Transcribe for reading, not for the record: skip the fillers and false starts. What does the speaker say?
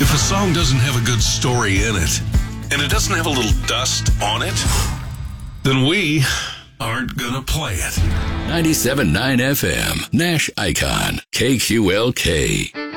If a song doesn't have a good story in it, and it doesn't have a little dust on it, then we aren't gonna play it. 97.9 FM, Nash Icon, KQLK.